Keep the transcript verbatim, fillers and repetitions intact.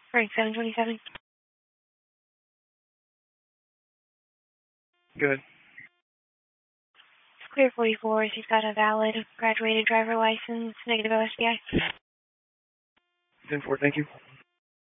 Frank seven twenty-seven. Good. It's clear forty-fours. He's got a valid graduated driver license, negative O S B I. ten four, thank you.